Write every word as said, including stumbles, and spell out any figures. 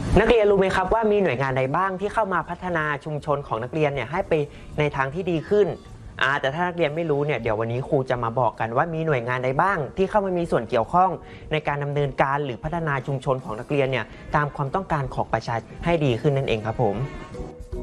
นักเรียนรู้ไหมครับว่ามีหน่วยงานใดบ้างที่เข้ามาพัฒนาชุมชนของนักเรียนเนี่ยให้ไปในทางที่ดีขึ้นอ่าแต่ถ้านักเรียนไม่รู้เนี่ยเดี๋ยววันนี้ครูจะมาบอกกันว่ามีหน่วยงานใดบ้างที่เข้ามามีส่วนเกี่ยวข้องในการดำเนินการหรือพัฒนาชุมชนของนักเรียนเนี่ยตามความต้องการของประชาชนให้ดีขึ้นนั่นเองครับผม